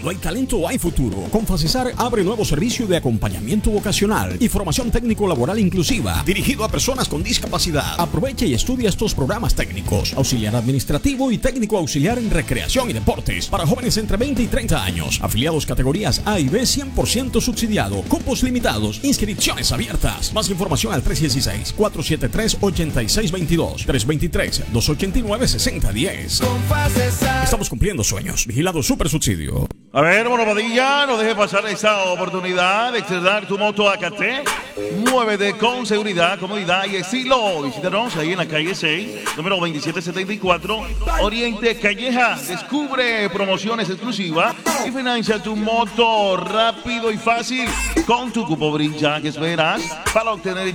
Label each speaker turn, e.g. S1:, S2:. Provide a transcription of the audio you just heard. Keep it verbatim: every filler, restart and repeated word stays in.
S1: Cuando hay talento, hay futuro. Con Facesar abre nuevo servicio de acompañamiento vocacional y formación técnico-laboral inclusiva, dirigido a personas con discapacidad. Aprovecha y estudia estos programas técnicos: auxiliar administrativo y técnico auxiliar en recreación y deportes para jóvenes entre veinte y treinta años. Afiliados categorías A y B cien por ciento subsidiado. Cupos limitados. Inscripciones abiertas. Más información al tres uno seis, cuatro siete tres, ocho seis dos dos, tres dos tres, dos ocho nueve, seis cero uno cero. Estamos cumpliendo sueños. Vigilado Super Subsidio.
S2: A ver, bueno, Padilla, no deje pasar esta oportunidad de estrenar tu moto A K T. Muévete con seguridad, comodidad y estilo. Visítanos ahí en la calle seis, número veintisiete setenta y cuatro, Oriente Calleja. Descubre promociones exclusivas y financia tu moto rápido y fácil con tu cupo Brilla que esperas para obtener